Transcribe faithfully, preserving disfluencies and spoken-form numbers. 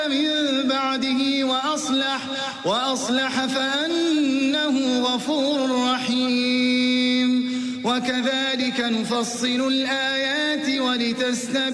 من بعده وأصلح وأصلح فأنه غفور رحيم وكذلك نفصل الآيات ولتستبين